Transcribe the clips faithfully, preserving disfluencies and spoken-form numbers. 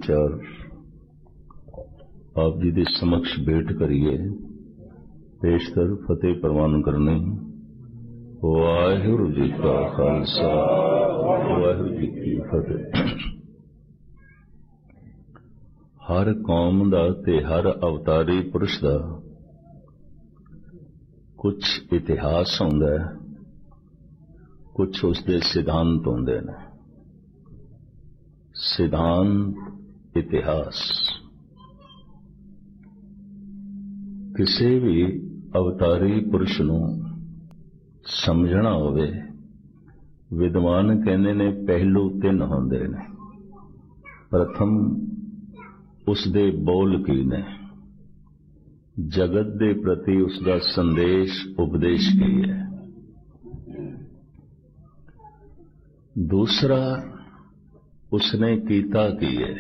विचार आप जी के समक्ष भेंट करिए। पेशतर फतेह प्रवान करनी। वाहिगुरू जी का खालसा वाहिगुरू जी की फतेह। हर कौम दा ते हर अवतारी पुरुष दा कुछ इतिहास होंदा है, कुछ उसके सिद्धांत होंदे ने। सिद्धांत इतिहास किसी भी अवतारी पुरुष नूं समझना होवे, विद्वान कहने ने पहलू तीन होंदे ने। प्रथम उसदे बोल की ने, जगत दे प्रति उसका संदेश उपदेश की है। दूसरा उसने कीता की है,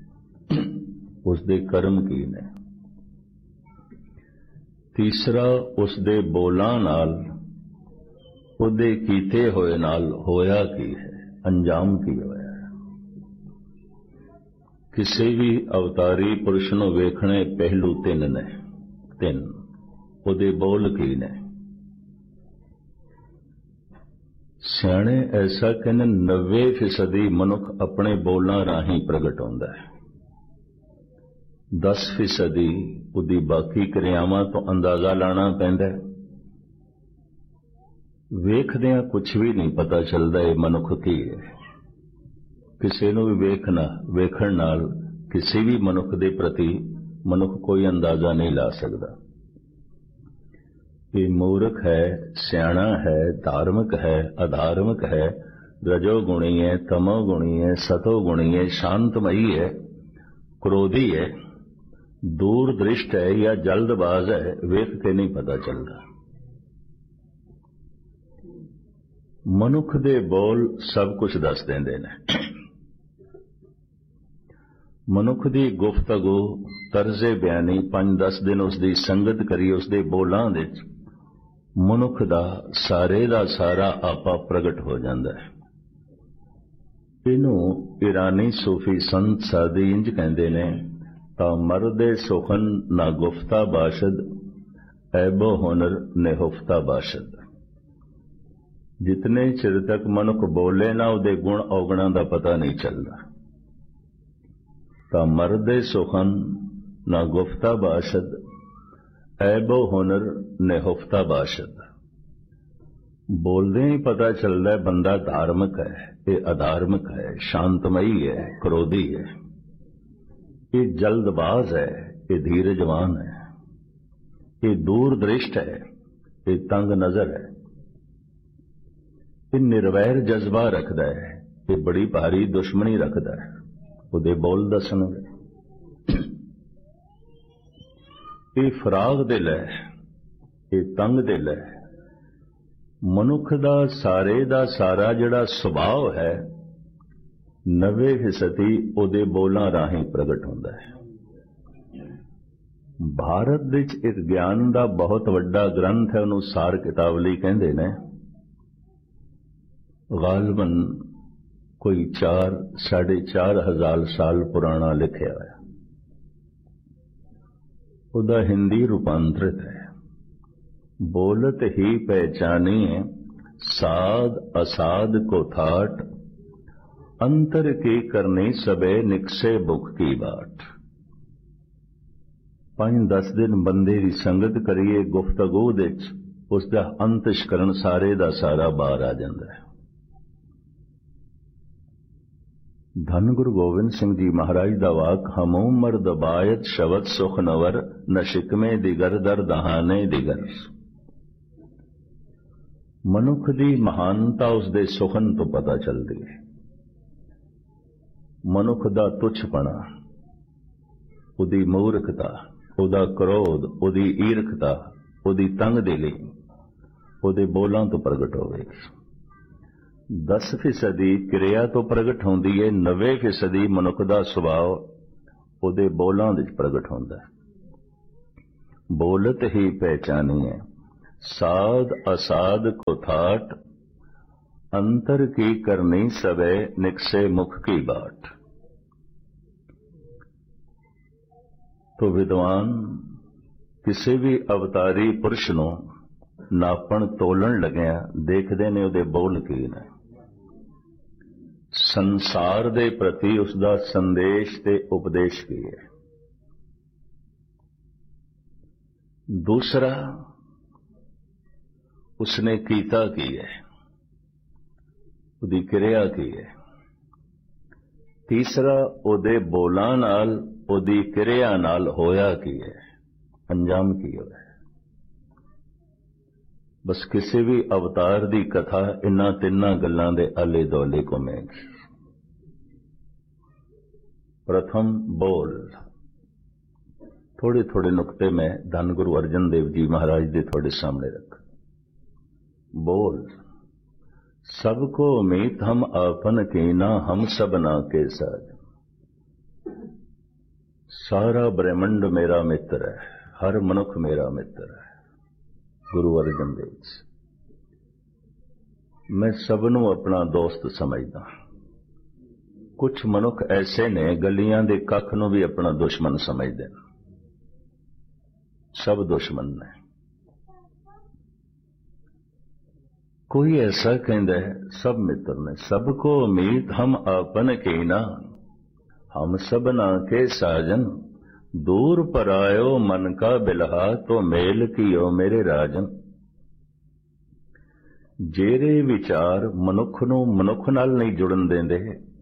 उसदे कर्म की ने। तीसरा उसदे बोलां नाल उहदे कीते होए नाल होया की है, अंजाम की होया है। किसी भी अवतारी पुरुष नूं वेखणे पहलू तीन ने। तीन उहदे बोल की ने। सियाणे ऐसा कहने नब्बे फीसदी मनुख अपने बोलां राही प्रगट होंदा है। दस फीसदी उहदी बाकी क्रियावां तो अंदाजा लाना पैंदा है। वेखदियां कुछ भी नहीं पता चलता है मनुख की है। किसी नूं भी वेखना वेखण नाल किसी भी मनुख दे प्रति मनुख कोई अंदाजा नहीं ला सकता। ये मूर्ख है, सियाणा है, धार्मिक है, अधार्मिक है, रजोगुणी है, तमोगुणी है, सतोगुणी है, शांतमयी है, क्रोधी है, दूरदृष्ट है या जल्दबाज है, वेख के नहीं पता चलता। मनुख दे बोल सब कुछ दस देंदे ने। मनुख दी गुफ्तगू तर्जे बयानी पंज दस दिन उसकी संगत करिए, उसके बोलां दे मनुख दा सारे दा सारा आपा प्रगट हो जाता है। इनू ईरानी सूफी संत सादी इंज कहते ने, ता मर्दे सुखन ना गुफ्ता बाशद, ऐबो हुनर नेहुफ्ता बाशद। जितने चिर तक मनुख बोले ना उहदे गुण अवगुणा का पता नहीं चलता। ता मर्दे सुखन ना गुफ्ता बाशद, ऐबो हुनर नेहुफ्ता बाशद। बोलदे ही पता चलता है बंदा धार्मिक है, ये अधार्मिक है, शांतमयी है, क्रोधी है, ये जल्दबाज है, ये धीरजवान है, ये दूरदृष्ट है, ये तंग नजर है, ये निर्वैर जज्बा रखता है, ये बड़ी भारी दुश्मनी रखता है। उहदे बोल दसणगे। ये फराग दिल है, ये तंग दिल है। मनुख दा सारे दा सारा जिहड़ा सुभाव है नब्बे फीसदी उहदे बोलां राही प्रगट होंदा है। भारत विच इस ज्ञान दा बहुत वड्डा ग्रंथ है, उहनूं सार कितावली कहंदे ने। गालबन कोई चार साढ़े चार हजार साल पुराना लिखिया है। उदा हिंदी रूपांतरित है। बोलत ही पहचानिए साध असाध को थाट, अंतर की करनी सबे निकसे बुख की बाट। पांच दस दिन बंदे की संगत करिए, गुफ्तगू दे उसका अंतष्करण सारे दा सारा बाहर आ जाता है। धन गुरु गोविंद सिंह जी महाराज दा वाक, हमू मर्द बायत शबद सुख नवर, न शिकमे दिगर दर दहाने दिगर। मनुख दी महानता उसदे सुखन तो पता चलती है। मनुख दा तुच्छपना, उदी मूर्खता, उदा क्रोध, उदी ईर्खता, उदी तंग दिली उदे बोलां तो प्रगट होवेगी। दस फीसदी क्रिया तो प्रगट होंदी है, नब्बे फीसदी मनुख दा सुभाव उहदे बोलां विच प्रगट होंदा है। बोलत ही पहचानिए साध असाध को थाट, अंतर की करनी सबे निकसे मुख की बाट। तो विद्वान किसी भी अवतारी पुरुष नूं नापण तोलन लग्या देखदे ने उहदे बोल की ने, संसार दे प्रति उसका संदेश ते उपदेश की है। दूसरा उसने कीता की है, उहदी क्रिया की है। तीसरा उहदे बोलां नाल उहदी क्रिया नाल होया की है, अंजाम की होया। बस किसी भी अवतार की कथा इन्हां तिन्नां गल्लां दे आले दुआले घुमेगी। प्रथम बोल। थोड़े थोड़े नुकते मैं धन गुरु अर्जन देव जी महाराज दे थोड़े सामने रख। बोल। सबको मीत हम आपन कीना, हम सबना के साथ। सारा ब्रह्मंड मेरा मित्र है, हर मनुख मेरा मित्र है। गुरु अर्जन देव जी, मैं सबनों अपना दोस्त समझदा। कुछ मनुख ऐसे ने गलियां दे कख नूं भी अपना दुश्मन समझदे ने। सब दुश्मन ने। कोई ऐसा कहता है सब मित्र ने। सबको उम्मीद हम आपन कीना, हम सबना के साजन। दूर परायो मन का बिलहा, तो मेल कियो मेरे राजन। जेरे विचार मनुख नूं मनुख नाल नहीं जुड़न देंदे,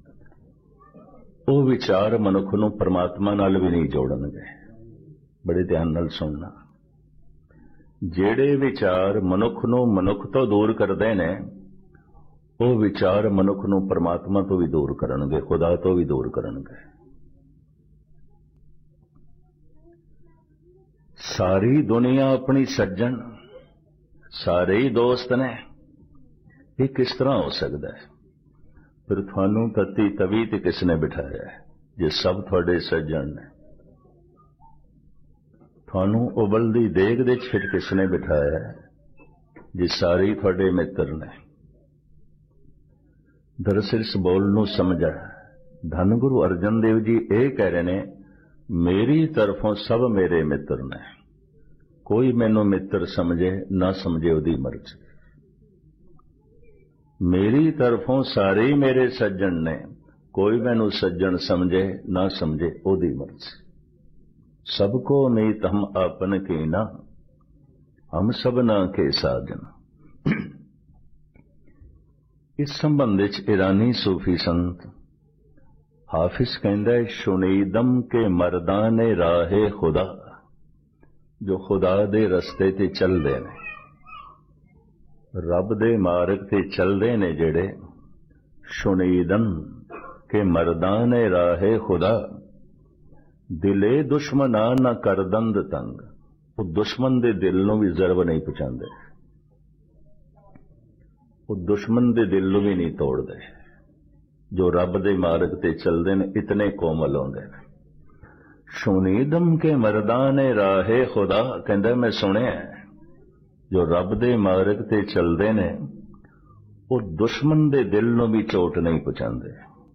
वो विचार मनुख नूं परमात्मा नाल भी नहीं जोड़नगे। बड़े ध्यान नाल सुनना। जेड़े विचार मनुख नूं मनुख तो दूर करदे ने, वो विचार मनुख नूं परमात्मा तो भी दूर करनगे, खुदा तो भी दूर करनगे। सारी दुनिया अपनी सज्जन, सारे ही दोस्त ने, ये किस तरह हो सकता है? फिर थानू तत्ती तवी ते किसने बिठाया है जे सब थोड़े सज्जन ने? थानू उबलदी देग दे फिर किसने बिठाया है जे सारे थोड़े मित्र ने? दरअसल इस बोल नू समझा। धन गुरु अर्जन देव जी ये कह रहे ने, मेरी तरफों सब मेरे मित्र ने। कोई मैनू मित्र समझे ना समझे उहदी मर्जी। मेरी तरफों सारे मेरे सज्जन ने, कोई मैनू सज्जन समझे ना समझे उहदी मर्जी। सबको मीत हम आपन कीना, हम सबना के साजन। इस संबंध विच ईरानी सूफी संत हाफिज कहंदा है, शुनीदम के मर्दाने राहे खुदा, जो खुदा दे रस्ते ते चलदे ने, रब दे मार्ग ते चलदे ने जेड़े। शुनीदम के मर्दाने राहे खुदा, दिले दुश्मना न करदंद तंग। वो दुश्मन दे दिल नूं भी जरब नहीं पहुंचाते, वो दुश्मन दे दिल नूं भी नहीं तोड़ते। जो रब दे मार्ग ते चलदे ने इतने कोमल होंदे ने। शुनीदम के मर्दाने राहे खुदा, कहंदा मैं सुनिया जो रब दे मार्ग ते चलदे ने वो दुश्मन दे दिल नूं भी चोट नहीं पहुंचाते।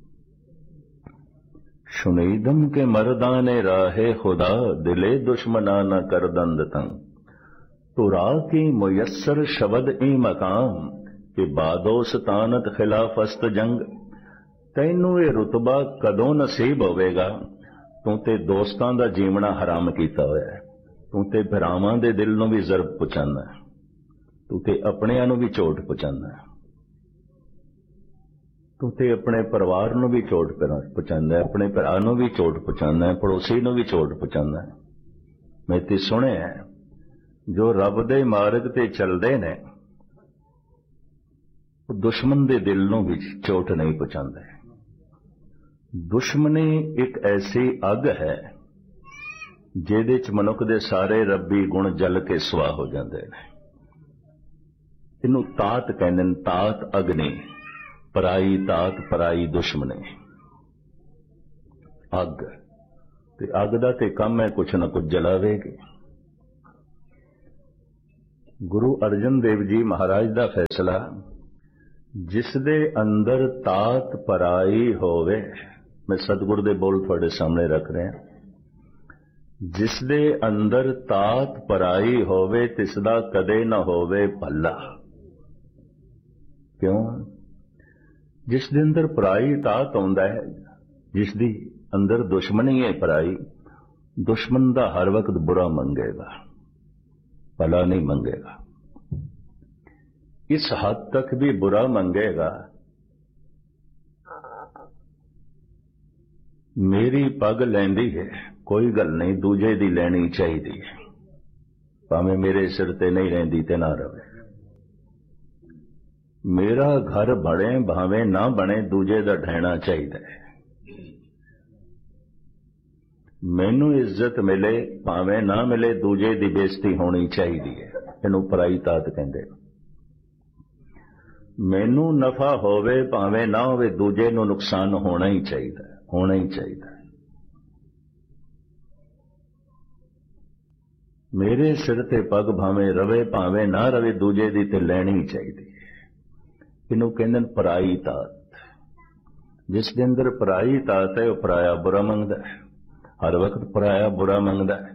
शुनीदम के मर्दाने राहे खुदा, दिले दुश्मना न करदंद तंग। तुरा की मुयस्सर शबद ई मकाम, कि बादो सतानत खिलाफस्त जंग। तैनू ये रुतबा कदों नसीब होवेगा? तू ते दोस्तां दा जीवना हराम कीता होया है। तू ते भरावां दे दिल नूं भी जरब पहुंचाना है, तू ते अपनियां नूं भी चोट पहुंचाना है, तू ते अपने परिवार नूं भी चोट पहुंचाना है, अपने भरा नूं भी चोट पहुंचाना है, पड़ोसी नूं भी चोट पहुंचाना है। मैं ते सुनिया जो रब दे मार्ग ते चलदे ने दुश्मन दे दिल नूं भी चोट नहीं पहुंचाते। दुश्मनी एक ऐसी अग है जिहदे च मनुख दे सारे रब्बी गुण जल के सुआह हो जाते हैं। इनू तात कहंदे ने, तात अग्नि। पराई तात पराई दुश्मनी। अग ते अग दा ते काम है कुछ न कुछ जलावेगी। गुरु अर्जन देव जी महाराज दा फैसला, जिस दे अंदर तात पराई होवे, मैं सतगुर दे बोल थोड़े सामने रख रहे हैं, जिस दे अंदर तात पराई होवे तिसदा कदे न होवे भला। क्यों? जिस दे अंदर पराई तात आउंदा है, जिस दी अंदर दुश्मनी है पराई, दुश्मन दा हर वक्त बुरा मंगेगा, भला नहीं मंगेगा। इस हद तक भी बुरा मंगेगा, मेरी पग लैंदी है, कोई गल नहीं, दूजे दी लैनी चाहिदी है, भावें मेरे सिर ते नहीं रहिंदी ते ना रवे। मेरा घर बने भावें ना बने, दूजे दा ढहना चाहिदा है। मैनू इज्जत मिले भावें ना मिले, दूजे दी बेइज्जती होनी चाहिदी है, इनू पराई तात कहंदे। मैनू नफा होवे भावें ना होवे, दूजे नू नुकसान होना ही चाहिए, होना ही चाहिए। मेरे सिर ते पग भावें रवे भावें ना रवे, दूजे दी ते लैनी ही चाहिए। इनू कहंदे पराई तात। जिस दे अंदर पराई तात है, वह पराया बुरा मंगदा है, हर वक्त पराया बुरा मंगदा है।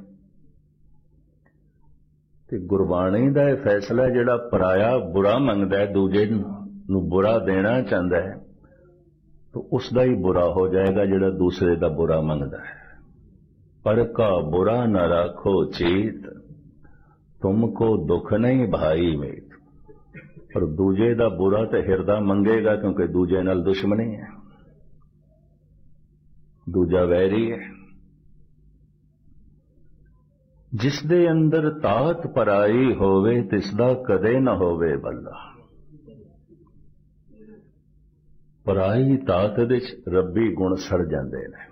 ते गुरबाणी दा फैसला जिहड़ा पराया बुरा मंगदा है, दूजे नू बुरा देना चाहता है, तो उसका ही बुरा हो जाएगा जिहड़ा दूसरे का बुरा मंगदा है। पर का बुरा न राखो चीत, तुमको दुख नहीं भाई मीत। पर दूजे का बुरा तो हिरदा मंगेगा, क्योंकि दूजे नाल दुश्मनी है, दूजा वैरी है। जिस दे अंदर तात पराई होवे, तिसदा कदे न होवे भला। पराई तात दे रब्बी गुण सड़ जाते हैं।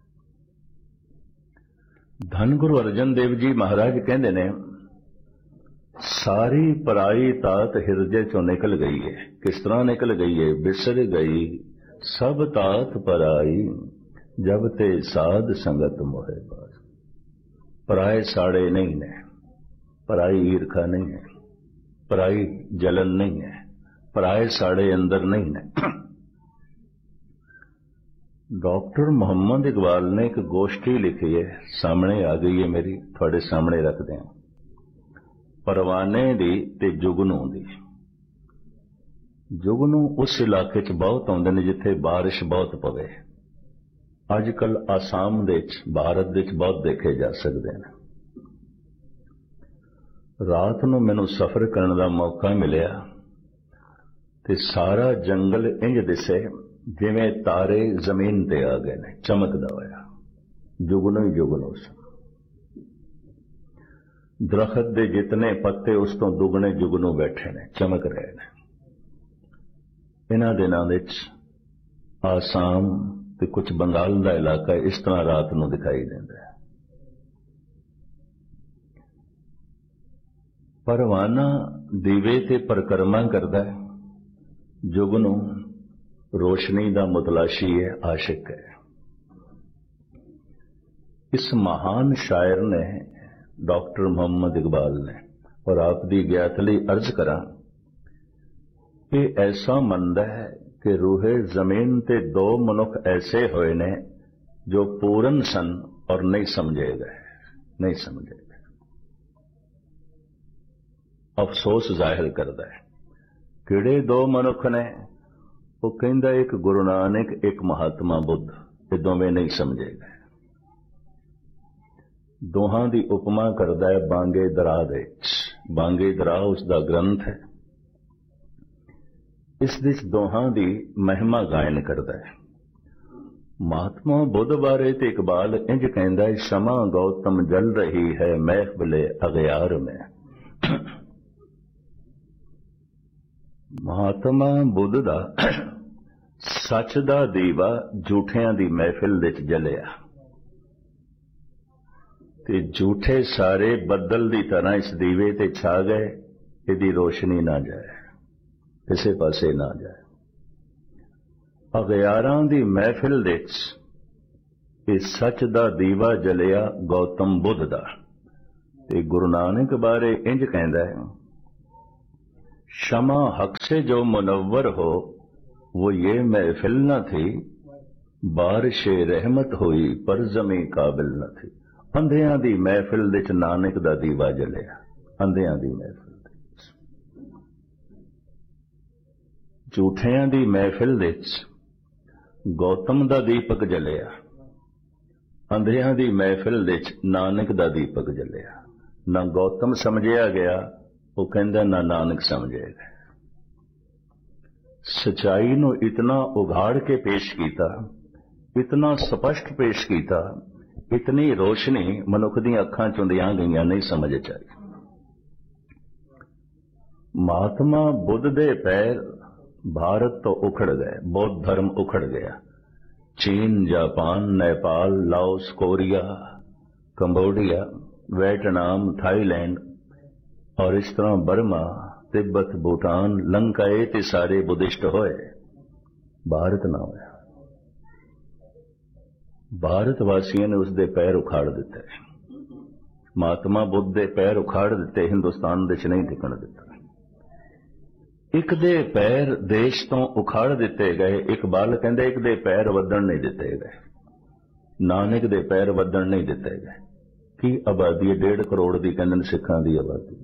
धन गुरु अर्जन देव जी महाराज कहते ने, सारी पराई तात हिरदे चों निकल गई है। किस तरह निकल गई है? बिसर गई सब तात पराई, जब ते साध संगत मोहे पास। पराए साड़े नहीं ने, पराई ईर्खा नहीं है, पराई जलन नहीं है, पराए साड़े अंदर नहीं ने। डॉक्टर मोहम्मद इकबाल ने एक गोष्ठी लिखी है, सामने आ गई है मेरी, थोड़े सामने रख दें। परवाने दी ते जुगनू दी। जुगनू उस इलाके च बहुत आउंदे ने जिथे बारिश बहुत पवे। अजकल आसाम दे च, भारत दे च बहुत देखे जा सकते हैं। रात नूं मैनूं सफर करने का मौका मिलिया ते सारा जंगल इंज दिसे जिवें तारे जमीन ते आ गए ने, चमकदा होया। जुगनू ही जुगनू सन। दरखत दे जितने पत्ते उस तो दुगने जुगनू बैठे ने, चमक रहे ने। इन्हां दिनां दे च आसाम ते कुछ बंगाल दा इलाका इस तरह रात नूं दिखाई देंदा है। परवाना दीवे ते परिक्रमा करदा है, जुगनू रोशनी दा मुतलाशी है, आशिक है। इस महान शायर ने, डॉक्टर मोहम्मद इकबाल ने, और आप दी ज्ञातली अर्ज करा, ये ऐसा मंदा है कि रूहे जमीन ते दो मनुख ऐसे होए ने जो पूरन सन और नहीं समझे गए, नहीं समझे गए। अफसोस जाहिर करता है। किड़े दो मनुख ने? वो कहंदा एक गुरु नानक, एक महात्मा बुद्ध, ये दोवें नहीं समझे गए। दोहां दी उपमा करदा है बांगे दरा दे। बांगे दरा उसका ग्रंथ है, इस दिस दोहां दी महिमा गायन करदा है। महात्मा बुद्ध बारे ते इकबाल इंज कहंदा है, शमा गौतम जल रही है महफिले अगयार में। महात्मा बुद्ध दा सच दा दीवा झूठियां दी महफिल विच जलिया ते झूठे सारे बदल दी तरह इस दीवे ते छा गए। इहदी रोशनी ना जाए, किसे पासे ना जाए। अगयारां दी महफिल विच इह सच दा दीवा जलिया गौतम बुद्ध दा। ते गुरु नानक बारे इंज कहंदा है, शमा हक से जो मुनव्वर हो वो ये महफिल न थी, बारिश रहमत हुई पर जमी काबिल न थी। अंधियां दी महफिल दे च नानक दा दीवा जलिया। अंधियां दी महफिल दे च, झूठियां दी महफिल दे च गौतम दा दीपक जलिया। अंधियां दी महफिल दे च नानक दा दीपक जलिया। ना गौतम समझिया गया, वो कहंदा ना नानक समझे गए। सच्चाई नूं इतना उघाड़ के पेश किया, इतना स्पष्ट पेश किया, इतनी रोशनी मनुख दी अखां चों दियां गईयां, नहीं समझ आई। महात्मा बुद्ध दे पैर भारत तो उखड़ गए, बौद्ध धर्म उखड़ गया। चीन, Japan, Nepal, Laos, Korea, Cambodia, Vietnam, Thailand और इस तरह बर्मा, तिब्बत, भूटान, लंका, ये सारे बुद्धिस्ट होए, भारत ना होया। भारतवासियों ने उसके पैर उखाड़ दिते। महात्मा बुद्ध के पैर उखाड़ दिते, हिंदुस्तान दे च नहीं टिकण दिता। एक दे पैर देश तो उखाड़ दिते गए, इकबाल कहंदे एक दे पैर वधण नहीं दिते गए, नानक दे पैर वधण नहीं दिते गए। की आबादी डेढ़ करोड़ की कहंदे सिखां दी आबादी,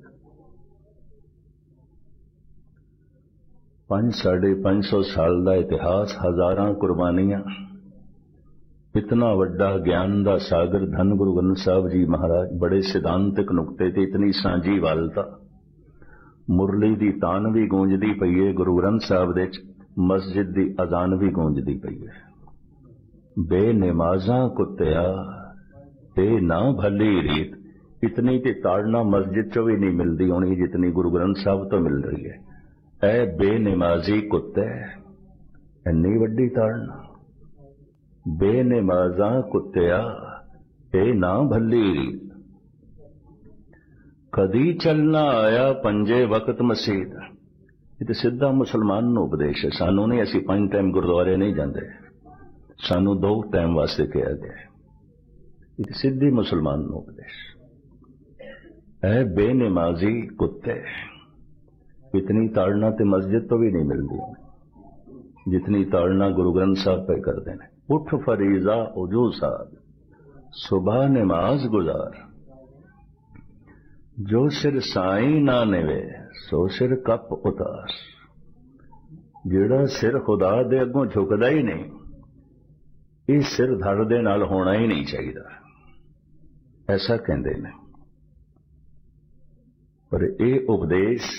पांच साढ़े पांच सौ साल का इतिहास, हजारां कुर्बानियां, इतना वड्डा ज्ञान का सागर धन गुरु ग्रंथ साहब जी महाराज, बड़े सिद्धांतिक नुकते ते इतनी सांझी वालता। मुरली दी तान भी गूंजदी पई है, गुरु ग्रंथ साहब दे मस्जिद दी अजान भी गूंजदी पई है। बेनमाजा कुत्तिया ते ना भली रीत, इतनी ते ताड़ना मस्जिद चो भी नहीं मिलती होनी जितनी गुरु ग्रंथ साहब तो मिल रही है। ऐ बेनमाजी कुत्ते, इन्नी वड्डी ताड़ना। बेनमाजा कुत्तिया ते ना भली रीत, कदी चलना आया पंजे वक्त मसीद। ये तो सीधा मुसलमान नूं उपदेश है, सानू नहीं। असीं पंज टाइम गुरुद्वारे नहीं जाते, सानू दो टाइम वास्ते कहा गया। ये सीधी मुसलमान नूं उपदेश। ऐ बेनमाजी कुत्ते, इतनी ताड़ना ते मस्जिद तो भी नहीं मिलती जितनी ताड़ना गुरु ग्रंथ साहब पे करते हैं। उठ फरीजा उजू साहब, सुबह नमाज गुजार, जो सिर साई ना निवे सो सिर कप उतार। जेड़ा सिर खुदा दे अगों झुकदा ही नहीं, इस सिर धड़ दे नाल होना ही नहीं चाहिए, ऐसा कहते हैं। पर यह उपदेश,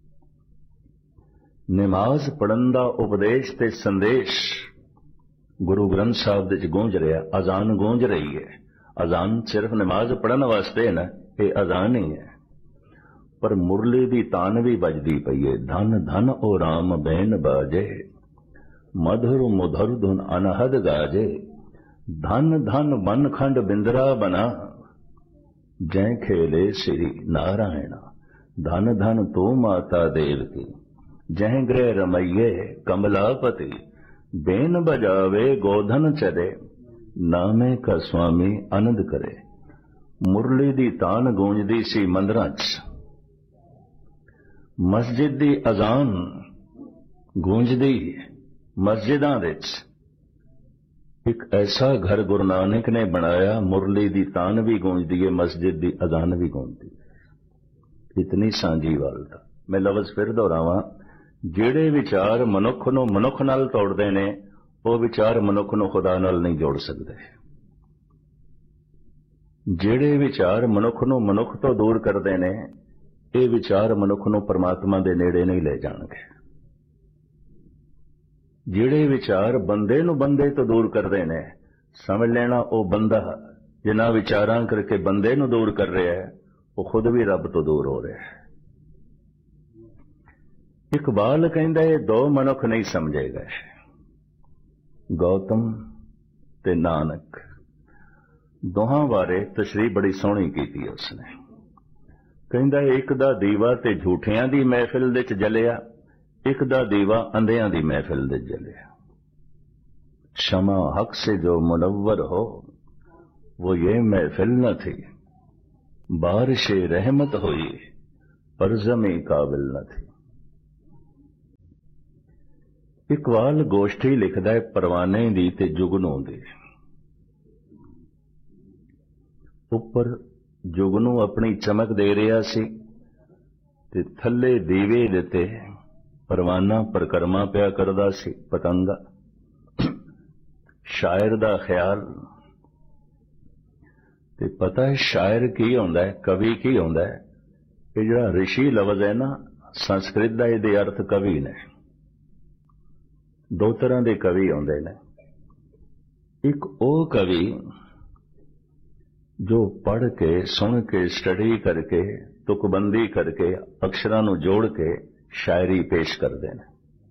नमाज पढ़न दा उपदेश ते संदेश गुरु ग्रंथ साहब दे गूंज रहा। अजान गूंज रही है। अजान सिर्फ नमाज पढ़न वास्ते है ना, ये अजान ही है। पर मुरली दी तान भी बजदी पई है। धन धन ओ राम बैन बाजे, मधुर मुधुर धुन अनहद गाजे। धन धन बन खंड बिंदरा बना, जय खेले श्री नारायणा। धन धन तू माता देव की, जह गृह रमैये कमलापति। बेन बजावे गोधन चरे, नामे का स्वामी आनंद करे। मुरली दी तान गूंजदी सी मंदिरां च, मस्जिद दी अजान गूंजदी मस्जिदां दे च। एक ऐसा घर गुरु नानक ने बनाया, मुरली दी तान भी गूंजदी है, मस्जिद दी अजान भी गूंजदी है। इतनी सांझी वालता। मैं लफ्ज फिर दोहरावां, ਜਿਹੜੇ विचार मनुख ਨੂੰ मनुख नाल तोड़ते ने, वो विचार मनुख ਨੂੰ खुदा नाल नहीं जोड़ सकते। ਜਿਹੜੇ विचार मनुख ਨੂੰ मनुख तो दूर करते ने, ये विचार मनुख ਨੂੰ परमात्मा दे नेड़े नहीं ले जाणगे। ਜਿਹੜੇ विचार बंदे ਨੂੰ बंदे तो दूर करते ने, समझ लेना वो बंदा जिन्हां विचारां करके बंदे ਨੂੰ दूर कर रहा है, वो खुद भी रब तो दूर हो रहा है। इकबाल कहंदा है दो मनुख नहीं समझे गए, गौतम ते नानक। दोहां बारे तशरीह बड़ी सोहनी की उसने। कहंदा एक दा दीवा ते झूठियां दी महफिल दे च जलिया, एक दा दीवा अंधियां दी महफिल दे जलिया। शमा हक से जो मुनव्वर हो, वो ये महफिल न थी। बारिश रहमत हुई पर ज़मी काबिल न थी। इकबाल गोष्ठी लिखदा है परवाने दी ते जुगनू दी। ਉੱਪਰ ਜੁਗਨੂ ਆਪਣੀ ਚਮਕ ਦੇ ਰਿਹਾ ਸੀ ਤੇ ਥੱਲੇ ਦੀਵੇ ਦਿੱਤੇ ਪਰਵਾਨਾ ਪਰਕਰਮਾ ਪਿਆ ਕਰਦਾ ਸੀ, ਪਤੰਗਾ। ਸ਼ਾਇਰ ਦਾ ਖਿਆਲ ਤੇ ਪਤਾ ਹੈ ਸ਼ਾਇਰ ਕੀ ਹੁੰਦਾ ਹੈ, ਕਵੀ ਕੀ ਹੁੰਦਾ ਹੈ। ਇਹ ਜਿਹੜਾ ਰਿਸ਼ੀ ਲਫ਼ਜ਼ ਹੈ ਨਾ, ਸੰਸਕ੍ਰਿਤ ਦਾ ਇਹਦੇ ਅਰਥ ਕਵੀ ਨੇ। ਦੋ ਤਰ੍ਹਾਂ ਦੇ ਕਵੀ ਆਉਂਦੇ ਨੇ। ਇੱਕ ਉਹ ਕਵੀ ਜੋ ਪੜ੍ਹ ਕੇ, ਸੁਣ ਕੇ, ਸਟੱਡੀ ਕਰਕੇ, ਤੁਕਬੰਦੀ ਕਰਕੇ, ਅਕਸ਼ਰਾਂ ਨੂੰ ਜੋੜ ਕੇ ਸ਼ਾਇਰੀ ਪੇਸ਼ ਕਰਦੇ ਨੇ।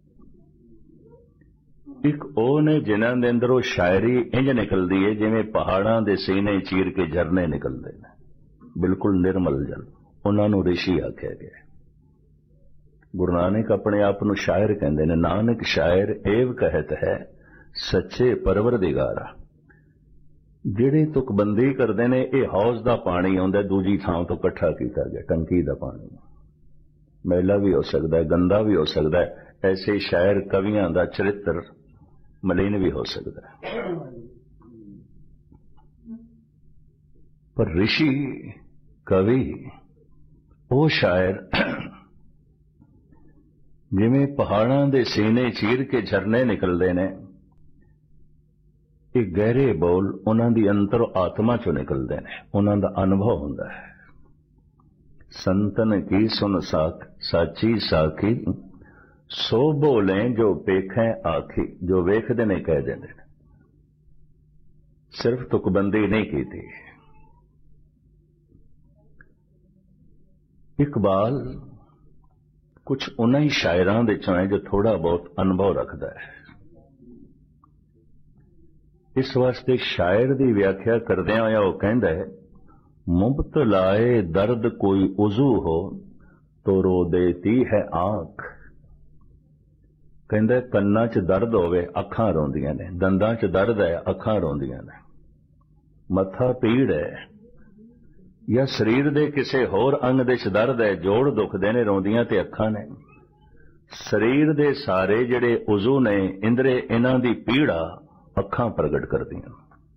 ਇੱਕ ਉਹ ਨੇ ਜਿਨ੍ਹਾਂ ਦੇ ਅੰਦਰੋਂ ਸ਼ਾਇਰੀ ਇੰਜ ਨਿਕਲਦੀ ਹੈ ਜਿਵੇਂ ਪਹਾੜਾਂ ਦੇ ਸੀਨੇ ਚੀਰ ਕੇ ਝਰਨੇ ਨਿਕਲਦੇ ਨੇ, ਬਿਲਕੁਲ ਨਿਰਮਲ ਜਲ। ਉਹਨਾਂ ਨੂੰ ਰਿਸ਼ੀ ਆਖਿਆ ਗਿਆ। ਗੁਰੂ ਨਾਨਕ ਆਪਣੇ ਆਪ ਨੂੰ ਸ਼ਾਇਰ ਕਹਿੰਦੇ ਨੇ। ਨਾਨਕ ਸ਼ਾਇਰ ਏਵ ਕਹਿਤ ਹੈ ਸੱਚੇ ਪਰਵਰਦਿਗਾਰਾ। ਜਿਹੜੇ ਤੁਕਬੰਦੀ ਕਰਦੇ ਨੇ, ਇਹ ਹੌਜ਼ ਦਾ ਪਾਣੀ ਆਉਂਦਾ ਦੂਜੀ ਥਾਂ ਤੋਂ ਇਕੱਠਾ ਕੀਤਾ ਗਿਆ, ਟੰਕੀ ਦਾ ਪਾਣੀ। ਮੈਲਾ ਵੀ ਹੋ ਸਕਦਾ ਹੈ, ਗੰਦਾ ਵੀ ਹੋ ਸਕਦਾ ਹੈ। ਐਸੇ ਸ਼ਾਇਰ ਕਵੀਆਂ ਦਾ ਚਰਿੱਤਰ ਮਲੀਨ ਵੀ ਹੋ ਸਕਦਾ ਹੈ। ਪਰ ਰਿਸ਼ੀ ਕਵੀ ਉਹ ਸ਼ਾਇਰ ਜਿਵੇਂ ਪਹਾੜਾਂ ਦੇ ਸੀਨੇ ਚੀਰ ਕੇ ਝਰਨੇ ਨਿਕਲਦੇ ਨੇ, ਇਹ ਗਹਿਰੇ ਬੋਲ ਉਹਨਾਂ ਦੀ ਅੰਤਰ ਆਤਮਾ ਚੋਂ ਨਿਕਲਦੇ ਨੇ, ਉਹਨਾਂ ਦਾ ਅਨੁਭਵ ਹੁੰਦਾ ਹੈ। ਸੰਤਨ ਕੀ ਸੁਨ ਸਾਖ ਸਾਚੀ ਸਾਖੀ, ਸੋ ਬੋਲੇ ਜੋ ਵੇਖੈ ਆਖੀ। ਜੋ ਵੇਖਦੇ ਨੇ ਕਹਿ ਦਿੰਦੇ ਨੇ, ਸਿਰਫ ਤੁਕਬੰਦੀ ਨਹੀਂ ਕੀਤੀ। ਇਕਬਾਲ ਕੁਝ ਉਹਨਾਂ ਹੀ ਸ਼ਾਇਰਾਂ ਦੇ ਚੋਂ ਹੈ ਜੋ ਥੋੜਾ ਬਹੁਤ ਅਨੁਭਵ ਰੱਖਦਾ ਹੈ। ਇਸ ਵਾਸਤੇ ਸ਼ਾਇਰ ਦੀ ਵਿਆਖਿਆ ਕਰਦਿਆਂ ਹੋਇਆ ਉਹ ਕਹਿੰਦਾ ਹੈ, ਮੁਬਤਲਾਏ ਦਰਦ ਕੋਈ ਉਜ਼ੂ ਹੋ ਤੋ ਰੋ ਦੇਤੀ ਹੈ ਆਂਖ। ਕਹਿੰਦਾ ਕੰਨਾਂ 'ਚ ਦਰਦ ਹੋਵੇ, ਅੱਖਾਂ ਰੋਂਦੀਆਂ ਨੇ। ਦੰਦਾਂ 'ਚ ਦਰਦ ਹੈ, ਅੱਖਾਂ ਰੋਂਦੀਆਂ ਨੇ। ਮੱਥਾ ਪੀੜ ਹੈ ਜਾਂ ਸਰੀਰ ਦੇ ਕਿਸੇ ਹੋਰ ਅੰਗ ਦੇ 'ਚ ਦਰਦ ਹੈ, ਜੋੜ ਦੁਖਦੇ ਨੇ, ਰੋਂਦੀਆਂ ਤੇ ਅੱਖਾਂ ਨੇ। ਸਰੀਰ ਦੇ ਸਾਰੇ ਜਿਹੜੇ ਉਜ਼ੂ ਨੇ, ਇੰਦਰੇ, ਇਹਨਾਂ ਦੀ ਪੀੜਾ ਅੱਖਾਂ ਪ੍ਰਗਟ ਕਰਦੀਆਂ।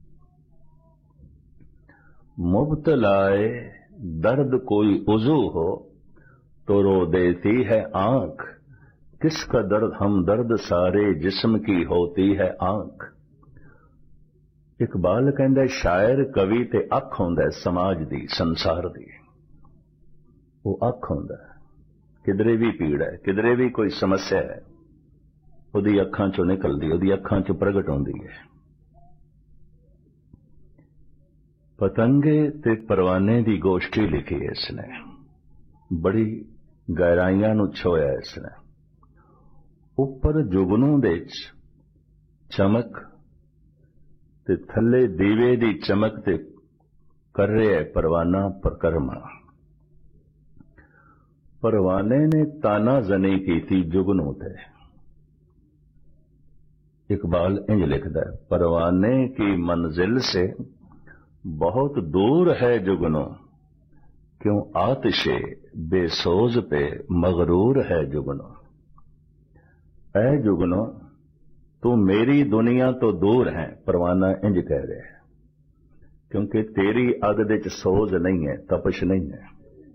ਮੁਬਤਲਾਏ दर्द कोई उजू हो तो रो देती है आंख, किसका दर्द हम दर्द सारे जिस्म की होती है आंख। इकबाल कहंदा शायर कवि ते अख हुंदा समाज दी संसार दी, वो अख हुंदा किधरे भी पीड़ है किधरे भी कोई समस्या है उहदी अखां चों निकलदी उहदी अखां चों प्रगट होंदी है। पतंगे ते परवाने दी गोष्ठी लिखी है इसने, बड़ी गहराइयां नूं छोया इसने। उपर जुगनू दे चमक ते थले दीवे दी चमक ते कर रहा है परवाना परकरमा। परवाने ने ताना जनी की थी जुगनू ते। इकबाल इंज लिखदा है, परवाने की मंजिल से बहुत दूर है जुगनू, क्यों आतिशे बेसोज पे मगरूर है जुगनू। ऐ जुगनू तू मेरी दुनिया तो दूर है, परवाना इंज कह रहे है, क्योंकि तेरी अग दे च सोज नहीं है, तपश नहीं है।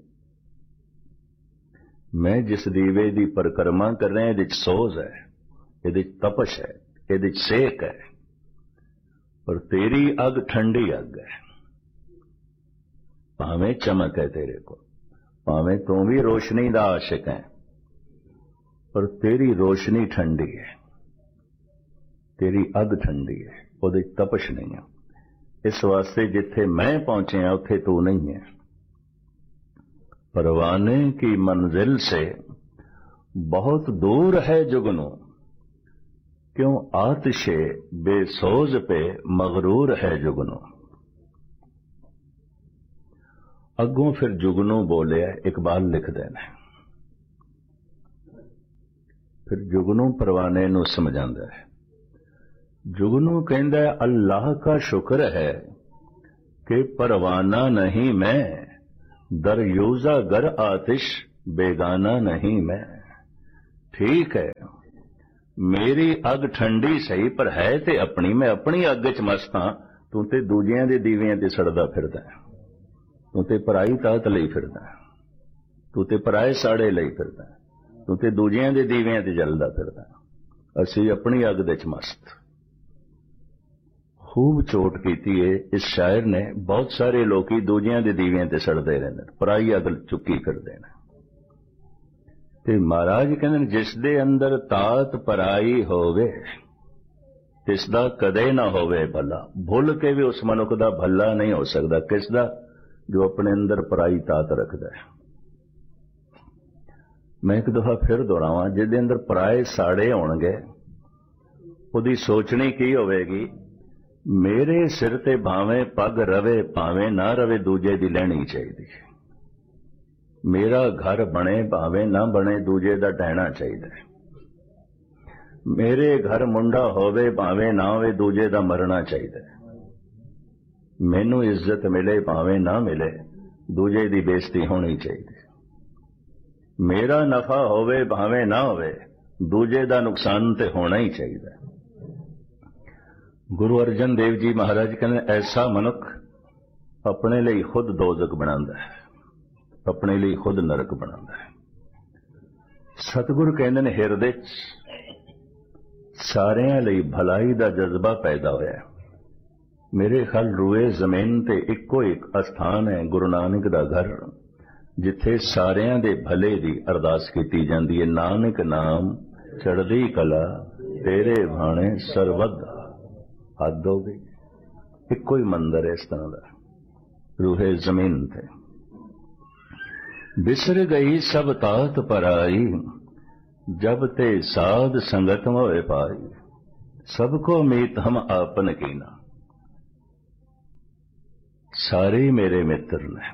मैं जिस दीवे दी परिक्रमा कर रहे हैं सोज है, ये तपश है, ये सेक है, पर तेरी अग ठंडी अग है। भावें चमक है तेरे को, भावें तू भी रोशनी दा आशिक है, पर तेरी रोशनी ठंडी है, तेरी अग ठंडी है, उहदे तपश नहीं है। इस वास्ते जिथे मैं पहुंचे हैं उथे तू नहीं है। परवाने की मंजिल से बहुत दूर है जुगनू, क्यों आतिशे बेसोज पे मगरूर है जुगनू। अगों फिर जुगनू बोले, इकबाल लिख देना। फिर जुगनू परवाने नू समझांदा है। जुगनू कहंदा है, अल्लाह का शुक्र है कि परवाना नहीं मैं, दरयूजा गर आतिश बेगाना नहीं मैं। ठीक है मेरी अग ठंडी सही, पर है ते अपनी, मैं अपनी अग च मस्त हां, तू ते दूजियां दे दीवियां ते सड़दा फिरदा है। तू ते पराई ताकत लई फिरदा, तू ते पराए साड़े लई फिरदा, तू ते दूजियां दे दीवियां ते जलदा फिरदा, असीं अपनी अग दे च मस्त। खूब चोट कीती है इस शायर ने। बहुत सारे लोग दूजियां दे दीवियां ते सड़दे रहिंदे, पराई अग चुकी फिरदे ने। ते महाराज कहंदे जिस दे अंदर ताकत पराई होवे तिसदा कदे ना होवे भला। भुल के भी उस मनुख दा भला नहीं हो सकता। किसदा? जो अपने अंदर पराई ताकत रखदा है। मैं एक दफा फिर दोहरावां, जिहदे अंदर पराए साड़े होणगे उहदी सोचनी की होवेगी, मेरे सिर ते भावें पग रवे भावें ना रवे दूजे दी लैणी चाहिदी। मेरा घर बने भावें ना बने दूजे दा ढहना चाहिए। मेरे घर मुंडा होवे भावें ना होवे दूजे दा मरना चाहिए। मैनू इज्जत मिले भावें ना मिले दूजे दी बेइज्जती होनी चाहिए। मेरा नफा होवे भावें ना होवे दूजे दा नुकसान ते होना ही चाहिए। गुरु अर्जन देव जी महाराज कहते ऐसा मनुख अपने लिए खुद दोजक बनांदा है, अपने लिए खुद नरक बनांदा है। सतगुरु कहते ने हिरदे सारियां लई भलाई दा जज्बा पैदा होया। मेरे ख्याल रूए जमीन ते इक्को एक अस्थान है गुरु नानक दा घर, जिथे सारियां दे भले दी अरदास कीती जांदी है। नानक नाम चढ़दी कला तेरे भाणे सरवद। हद हो गई। इक्को ही मंदिर है इस तरह का रूहे जमीन थे। बिसर गई सब तात पराई जब ते साध संगत मोए पाई। सबको मीत हम आपन कीना। सारे मेरे मित्र ने।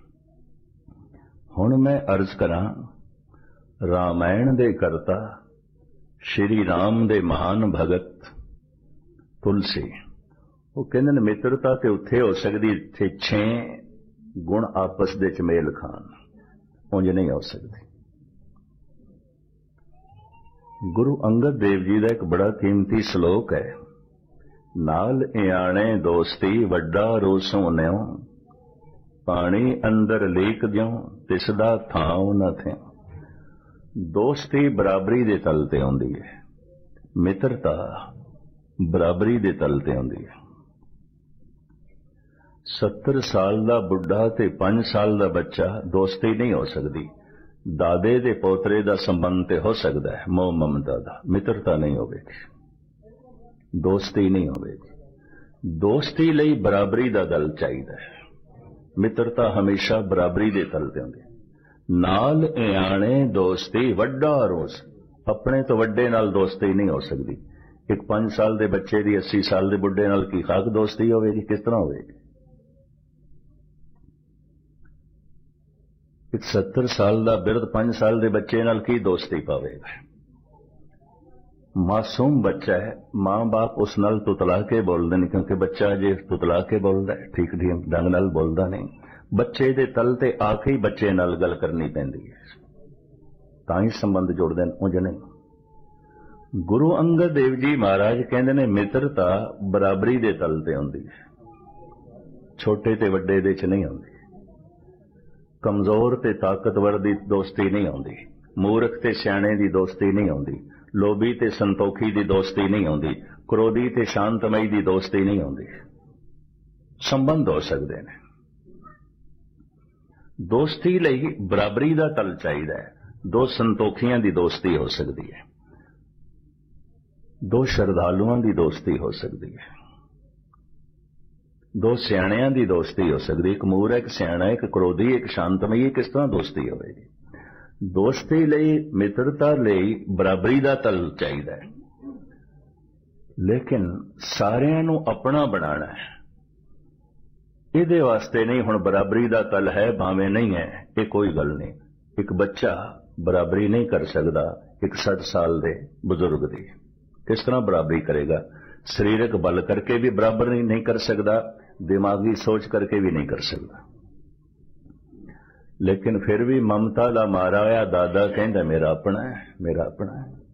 हुण मैं अर्ज करा रामायण दे करता श्री राम दे महान भगत तुलसी। वो कहते ने मित्रता ते उत्थे हो सकती जिथे छे गुण आपस दे च मेल खान, उंज नहीं हो सकती। गुरु अंगद देव जी का एक बड़ा कीमती श्लोक है, नाल इयाणे दोस्ती वड्डा रोसों न्यो पानी अंदर लीक द्यों तिसदा थाव न थे। दोस्ती बराबरी दे तल ते आउंदी है, मित्रता बराबरी दे तल ते आउंदी है। सत्तर साल दा बुढ़ा ते पांच साल दा बच्चा दोस्ती नहीं हो सकती। दादे दे पोतरे दा संबंध ते हो सकता है, मोह ममता दा, मित्रता नहीं होगी, दोस्ती नहीं होगी। दोस्ती लई बराबरी दा दल चाहिए, मित्रता हमेशा बराबरी दे तल ते होंदी। नाल इयाणे दोस्ती वड्डा रोस, अपने तो वड्डे नाल दोस्ती नहीं हो सकती। एक पांच साल दे बच्चे दी अस्सी साल दे बुढ़े नाल की खाक दोस्ती होगी, किस तरह होगी। एक सत्तर साल दा बिरध पांच साल दे बच्चे नाल की दोस्ती पावेगा। मासूम बच्चा है, मां बाप उस नाल तुतला के बोलते नहीं, क्योंकि बच्चा जे तुतला के बोलता है, ठीक ठीक ढंग नाल बोलता नहीं। बच्चे दे तल ते आके ही बच्चे नाल गल करनी पैंदी है, तां ही संबंध जोड़दे ने, उंज नहीं। गुरु अंगद देव जी महाराज कहंदे ने मित्रता बराबरी दे तल ते हुंदी है, छोटे ते वड्डे दे च नहीं हुंदी। कमजोर ते ताकतवर दी दोस्ती नहीं होंदी, मूर्ख ते सियाणे दी दोस्ती नहीं होंदी, लोभी ते संतोखी दी दोस्ती नहीं होंदी, क्रोधी ते शांतमई दी दोस्ती नहीं होंदी। संबंध हो सकते हैं। दोस्ती लई बराबरी दा तल चाहिए। दो संतोखियां दी दोस्ती हो सकती है, दो श्रद्धालुओं दी दोस्ती हो सकती है, दो सियाणियां दी दोस्ती हो सकती। एक मूर्ख, एक सियाणा, एक क्रोधी, एक शांतमई, किस तरह दोस्ती होगी। दोस्ती लई मित्रता लई बराबरी दा तल चाहिए, लेकिन सारियां नू अपना बनाना है। इहदे वास्ते नहीं हुण बराबरी दा तल है भावें नहीं है, ये कोई गल नहीं। एक बच्चा बराबरी नहीं कर सकता एक सठ साल दे बुजुर्ग दी, किस तरह बराबरी करेगा। शरीरक बल करके भी बराबर नहीं कर सकता, दिमागी सोच करके भी नहीं कर सकता। लेकिन फिर भी ममता दा मारा होया दादा कहंदा मेरा अपना है, मेरा अपना है।